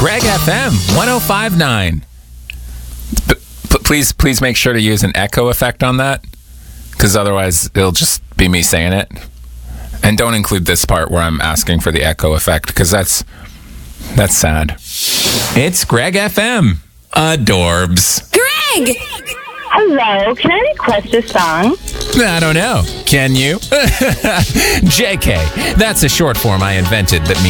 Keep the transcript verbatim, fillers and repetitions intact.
Greg F M one oh five point nine. P- p- please, please make sure to use an echo effect on that, because otherwise it'll just be me saying it. And don't include this part where I'm asking for the echo effect, because that's that's sad. It's Greg F M. Adorbs. Greg! Hello, can I request a song? I don't know. Can you? J K. That's a short form I invented that means